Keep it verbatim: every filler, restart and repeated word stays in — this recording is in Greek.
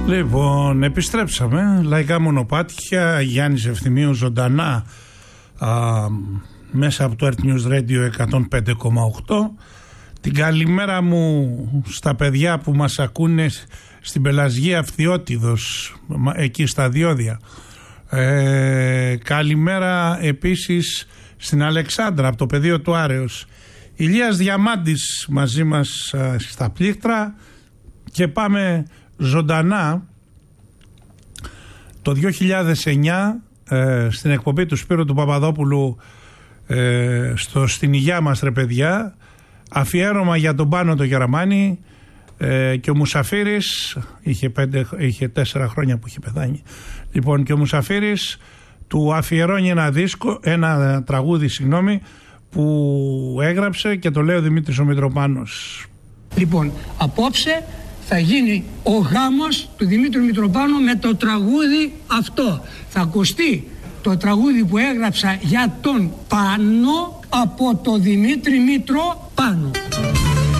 Λοιπόν, επιστρέψαμε. Λαϊκά μονοπάτια, Γιάννης Ευθυμίου ζωντανά α, μέσα από το Earth News Radio εκατόν πέντε κόμμα οκτώ. Την καλημέρα μου στα παιδιά που μας ακούνε στην Πελασγία Φθιώτιδος, εκεί στα Διόδια. Ε, καλημέρα επίσης στην Αλεξάνδρα από το πεδίο του Άρεως. Ηλίας Διαμάντης μαζί μας α, στα πλήκτρα. Και πάμε ζωντανά το δύο χιλιάδες εννιά ε, στην εκπομπή του Σπύρου του Παπαδόπουλου ε, στο «Στην υγειά μας ρε παιδιά», αφιέρωμα για τον Πάνο το Γεραμάνη, ε, και ο Μουσαφίρης είχε, πέντε, είχε τέσσερα χρόνια που είχε πεθάνει. Λοιπόν, και ο Μουσαφίρης του αφιερώνει ένα δίσκο, ένα τραγούδι συγγνώμη, που έγραψε και το λέει ο Δημήτρης ο Μητροπάνος. Λοιπόν, απόψε θα γίνει ο γάμος του Δημήτρου Μητροπάνου με το τραγούδι αυτό. Θα ακουστεί το τραγούδι που έγραψα για τον Πάνο από το Δημήτρη Μητροπάνο.